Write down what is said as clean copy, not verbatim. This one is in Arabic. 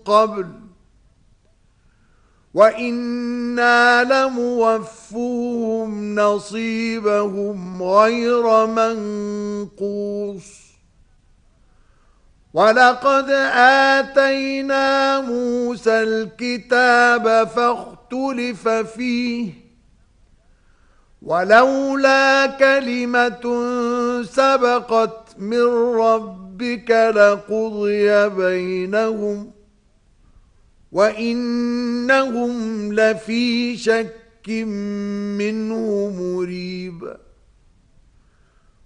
قبل وإنا لموفوهم نصيبهم غير منقوص ولقد آتينا موسى الكتاب فاختلف فيه ولولا كلمة سبقت من ربك لقضي بينهم وإنهم لفي شك منه مريب